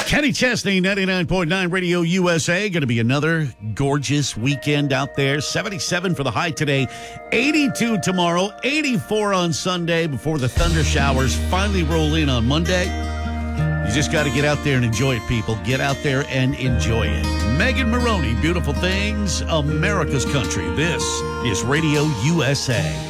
Kenny Chesney, 99.9 Radio USA. Going to be another gorgeous weekend out there. 77 for the high today, 82 tomorrow, 84 on Sunday before the thunder showers finally roll in on Monday. You just got to get out there and enjoy it, people. Get out there and enjoy it. Megan Maroney, Beautiful Things, America's Country. This is Radio USA.